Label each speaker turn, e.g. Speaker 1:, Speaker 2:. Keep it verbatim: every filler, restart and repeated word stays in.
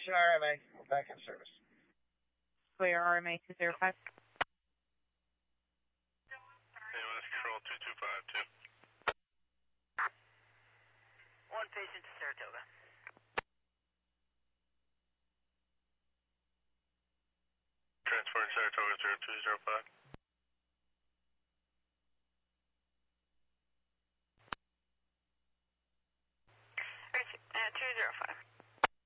Speaker 1: Station R M A, back in service.
Speaker 2: Clear R M A two zero five.
Speaker 3: A M S Control two two five two.
Speaker 4: One patient to Saratoga.
Speaker 3: Transport Saratoga zero two zero five.
Speaker 4: Uh, two zero five.